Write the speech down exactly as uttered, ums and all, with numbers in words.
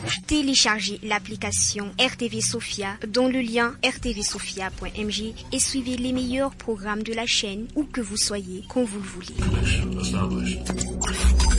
Téléchargez l'application R T V Sophia dans le lien r t v sophia point m j et suivez les meilleurs programmes de la chaîne où que vous soyez, quand vous le voulez.